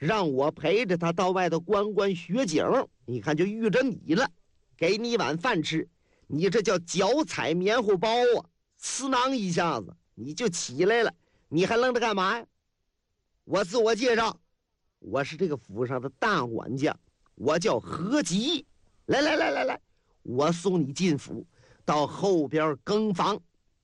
让我陪着他到外头观观雪景，你看就遇着你了，给你一碗饭吃，你这叫脚踩棉花包啊，呲囔一下子你就起来了，你还愣着干嘛呀？我自我介绍，我是这个府上的大管家，我叫何吉。来，我送你进府，到后边更房。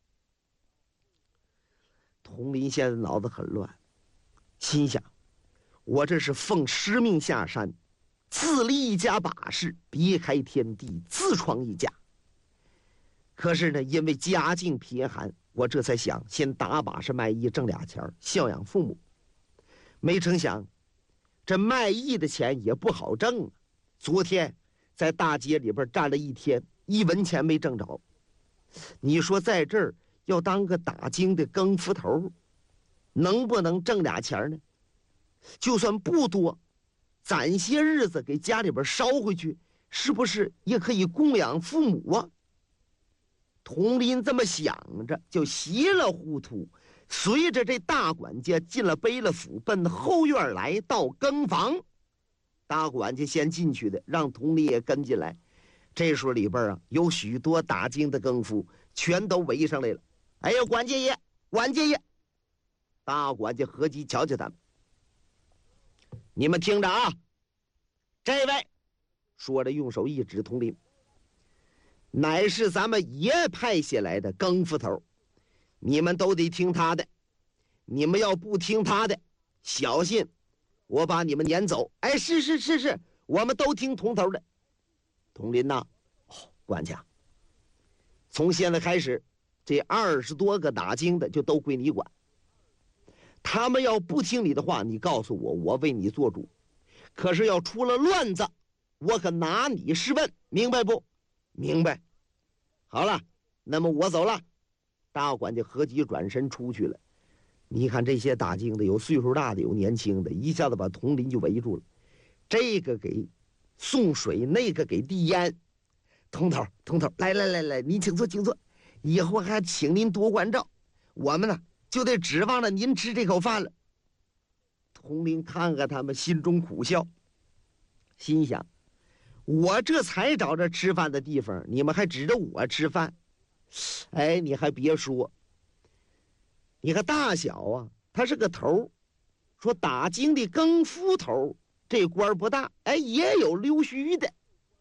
佟林现在脑子很乱，心想，我这是奉师命下山，自立一家把式，别开天地，自创一家。可是呢，因为家境贫寒，我这才想先打把式卖艺挣俩钱，孝养父母。没成想，这卖艺的钱也不好挣啊。昨天在大街里边站了一天，1文钱没挣着。你说在这儿要当个打更的更夫头，能不能挣俩钱呢？就算不多，攒些日子给家里边捎回去，是不是也可以供养父母啊？佟林这么想着，就稀里糊涂随着这大管家进了贝勒府，奔后院来到更房。大管家先进去的，让佟林也跟进来。这时候里边啊，有许多打更的更夫全都围上来了。哎呀，管家爷，管家爷！大管家何吉瞧瞧他们，你们听着啊，这位说着用手一指佟林，乃是咱们爷派下来的更夫头，你们都得听他的，你们要不听他的，小心我把你们撵走。哎，是，我们都听佟头的。佟林呐，管家，从现在开始，这20多个打更的就都归你管。他们要不听你的话，你告诉我，我为你做主。可是要出了乱子，我可拿你试问，明白不？明白。好了，那么我走了。大管家何吉转身出去了。你看这些打更的，有岁数大的，有年轻的，一下子把佟林就围住了。这个给送水，那个给递烟。佟头，来，您请坐，请坐。以后还请您多关照，我们呢就得指望着您吃这口饭了。佟林看看他们，心中苦笑，心想：我这才找着吃饭的地方，你们还指着我吃饭？哎，你还别说，你看大小啊，他是个头，说打更的更夫头，这官不大，哎，也有溜须的。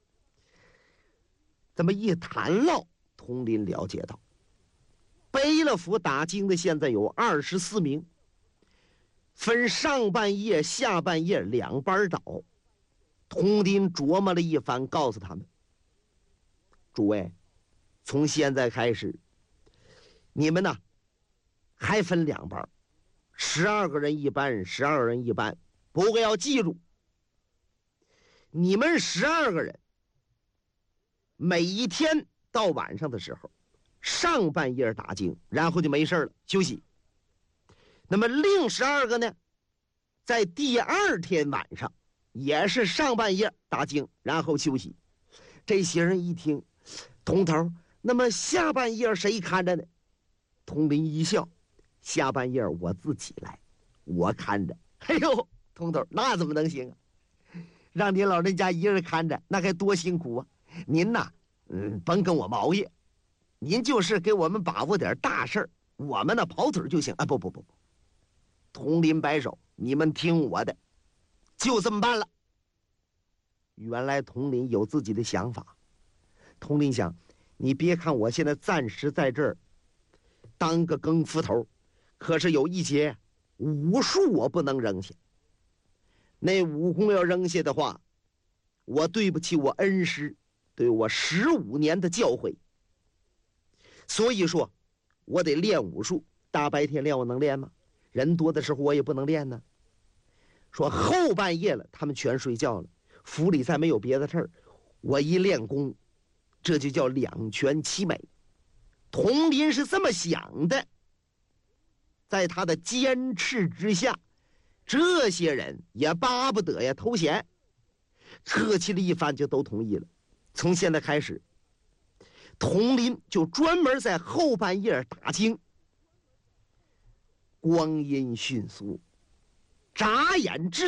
这么一谈唠，佟林了解到，贝勒府打更的现在有24名，分上半夜、下半夜2班倒。佟林琢磨了一番，告诉他们：诸位，从现在开始，你们呢还分2班，12个人一班，12个人一班。不过要记住，你们12个人每一天到晚上的时候，上半夜打更，然后就没事了，休息。那么另12个呢，在第2天晚上也是上半夜打更，然后休息。这些人一听，佟头，那么下半夜谁看着呢？佟林一笑，下半夜我自己来，我看着。哎呦，佟头，那怎么能行啊？让您老人家一人看着，那该多辛苦啊！您呐，甭跟我毛爷，您就是给我们把握点大事儿，我们呢跑腿就行啊！不，佟林摆手，你们听我的，就这么办了。原来佟林有自己的想法。佟林想，你别看我现在暂时在这儿当个更夫头，可是有一节武术我不能扔下。那武功要扔下的话，我对不起我恩师对我15年的教诲。所以说我得练武术。大白天练我能练吗？人多的时候我也不能练呢。说后半夜了，他们全睡觉了，府里再没有别的事儿，我一练功，这就叫2全其美。佟林是这么想的。在他的坚持之下，这些人也巴不得呀偷闲，客气了一番就都同意了。从现在开始，佟林就专门在后半夜打更。光阴迅速，眨眼之